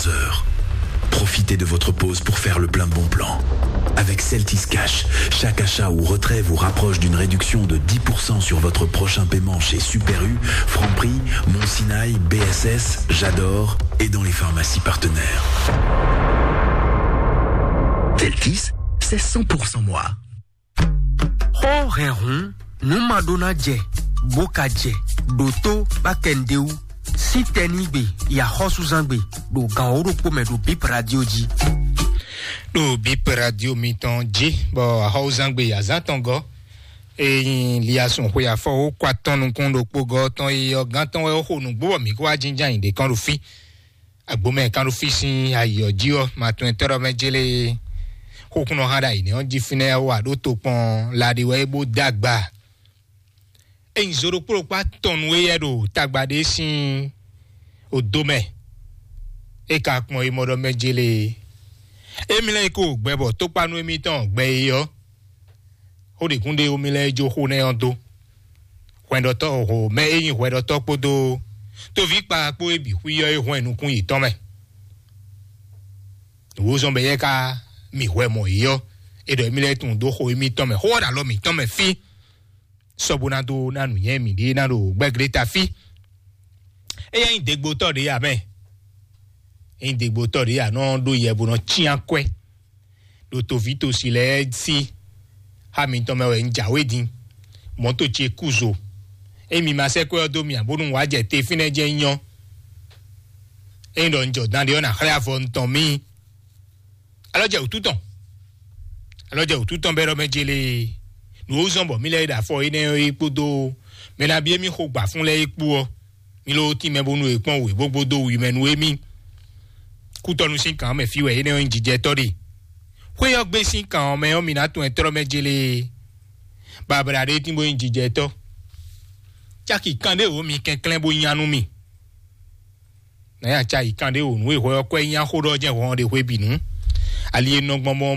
heures. Profitez de votre pause pour faire le plein de bons plans. Avec Celtis Cash, chaque achat ou retrait vous rapproche d'une réduction de 10% sur votre prochain paiement chez Super U, Franprix, Mont-Sinaï, BSS, J'adore et dans les pharmacies partenaires. Celtis, c'est 100% moi. Ho Reron, nous Madonna Dje, Boka Dje, Doto, Bakendeu, Sitenigbe, Ya Hosuzangbe, do Gaoro Pome do Bip Radio Ji. Do Bip Radio Miton Ji, bo Hosuzangbe ya Zatongo, et liason ko ya fo kwa ton kondo pogo ton e ganton e ho nu gbo mi kwa jinja inde kan rufi. Agbome kan rufi sin ayo jio ma tun tero mejele okuno hada ini on jifine wa do to pon ladiwe ebo dagba en zoro pro pa ton we yedo tagbade sin odome e ka pon imodo mejele emile ko gbebo to panu emi ton gbe yo o de kunde omile jo ho ne ondo kwendo to ho me eyin kwendo to podo to vi pa po ebi hu yo ehun enukun yi ton me wo zo be ye ka mi huemo yo edo emile tun do ho mi ton me ho da lo mi ton me fi sobuna do nanu yen mi de na do gbegreta fi eya indegbo to de ya me indegbo to de ya no do ye bu no chiankwe do to vito sile si ha mi ton me we njawe din moto che kuzo emi ma se kwe do mi abonu wa je te fine je yan endo njo dan de ona khla fo nton mi aloje otutan bero mejele nu zombo mi le da fo ine epo do me na bi emi ko gba fun le epo o mi lo ti me bonu epon we gbogbo do wi menu emi ku tonu sin kan me fi we ine o njije tori kwe yo gbe sin kan me o mi na tun etoro mejele babara de ti mo njije to chaki kande o mi kenklen bo yanu mi na ya chai kande o nu e ho ko yan ho do je won de we binu ali no gbọmọ